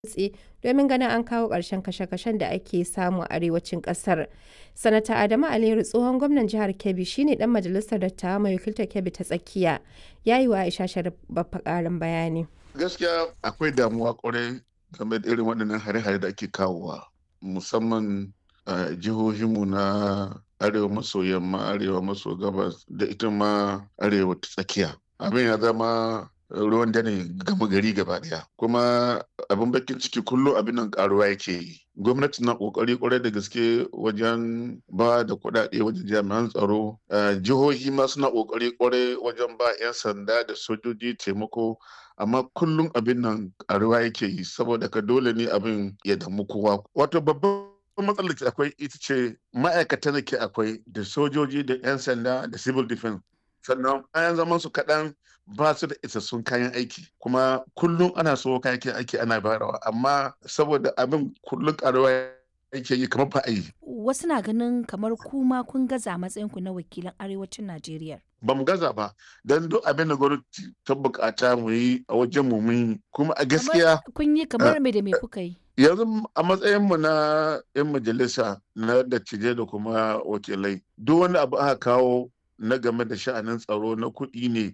dutse domin ganin an kawo ƙarshen kashe-kashen da ake samu a arewacin ƙasar. Sanata Adamu Aliyu tsohon gwamnan jihar Kebbi shine ɗan majalisar dattawa mai wakiltar Kebbi ta tsakiya ya yi wa Aisha Sharif Baffa ƙarin bayani. Gaskiya akwai damuwa kwarai game da irin waɗannan hare-hare da ake kawowa musamman a jihohinmu na arewa maso yamma, arewa maso gabas da ita ma arewa ta tsakiya. Abin ya zama ruwan dare gama gari gaba daya kuma abin bakin ciki kullum abin nan karuwa yake yi. Gwamnati na kokari kwarai da gaske wajen ba da kuɗaɗe wajen jami'an tsaro. Jihohi ma suna kokari kwarai wajen ba 'yan sanda da sojoji taimako, amma kullum abin nan karuwa yake yi saboda ka dole ne abin ya damu kowa. Wato babban matsalar da akwai ita ce ma'aikatan da ke akwai da sojoji da 'yan sanda da civil defense, sannan bayan zaman su kaɗan ba su da isassun kayan aiki, kuma kullum ana so kayan aiki ana bayarwa, amma saboda abin kullum karuwa yake yi kamar ba a yi. Wasu na ganin kamar kuma kun gaza matsayinku na wakilan arewacin Najeriya. Ba mu gaza ba, don duk abin da gwamnati ta bukata mu yi a wajen mu mun yi, kuma a gaskiya Kun yi kamar me da me kuka yi? yanzu a matsayin mu na 'yan majalisa na dattijai da kuma wakilai, duk wani abu aka kawo na game da sha'anin tsaro na kuɗi ne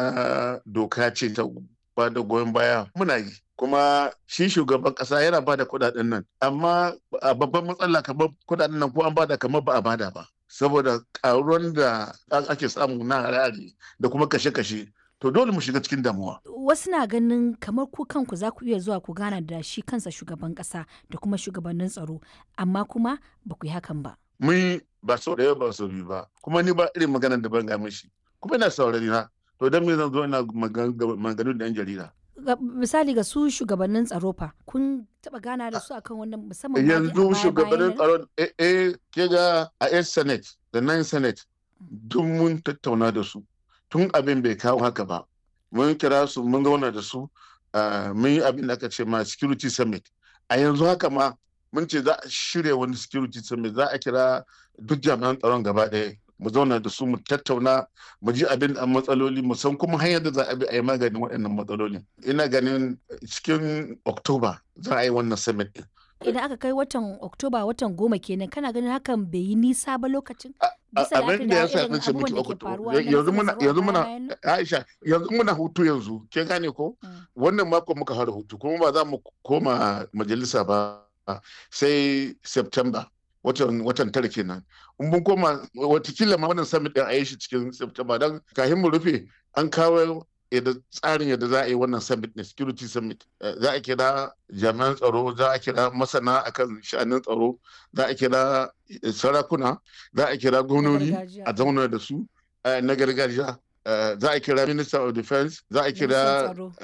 na doka ce ta ba da goyon baya muna yi, kuma shi shugaban ƙasa yana ba da kuɗaɗen nan, amma a babban matsala kamar kuɗaɗen nan ko an bada kamar ba a bada ba saboda ƙaruwan da ake samu na harare da kuma kashe-kashe, to dole mu shiga cikin damuwa. Wasu na ganin kamar ku kanku za ku iya zuwa ku gana da shi kansa shugaban ƙasa da kuma shugabannin tsaro, amma kuma ba ku yi hakan ba. Mun ba sau da yawa ba sau biyu ba, kuma ni ba irin maganar da ban ga mishi, kuma ina saurari na, to don me zan zo ina maganganu da 'yan jarida. Misali ga su shugabannin tsaro fa kun taɓa gana da su akan wannan musamman ma dai a Yanzu baya-bayan shugabannin nan? tsaron ke ga a 'yan senate da 9 senate duk mun tattauna da su tun abin bai kawo haka ba. Mun kira su mun zauna da su, mun yi abin da aka ce ma security summit. A yanzu haka ma mun ce za a shirya wani security summit, za a kira duk jami'an tsaron gaba ɗaya mu zauna da su mu tattauna mu ji abin da matsaloli, mu san kuma hanyar da za a bi a yi maganin waɗannan matsalolin. Ina ganin cikin Oktoba za a yi wannan summit ɗin. Idan aka kai watan Oktoba watan 10 kenan kana ganin hakan bai yi nisa ba lokacin? Bisa Abin la'akari da da ya sa irin nace miki abubuwan da ke Oktoba faruwa na yanzu matsalar tsaro a yanzu muna baya-bayan nan? Aisha, yanzu muna hutu yanzu, ke gane ko? Wannan mako muka fara hutu kuma ba za mu koma majalisa ba sai September, watan tara kenan. In mun koma watakila ma wannan summit din a yi shi cikin September, don kafin mu rufe an kawo tsarin yadda za a yi wannan summit ne, security summit. Za a kira jami'an tsaro, za a kira masana akan sha'anin tsaro, za a kira sarakuna, za a kira gwamnoni a zauna da su na gargajiya, za a kira minister of defense, za a Ministan kira tsaro.